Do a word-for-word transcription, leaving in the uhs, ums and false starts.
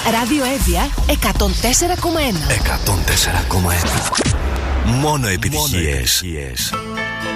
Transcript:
Ράδιο Εύβοια εκατόν τέσσερα κόμμα ένα. εκατόν τέσσερα κόμμα ένα. Μόνο επιτυχίες.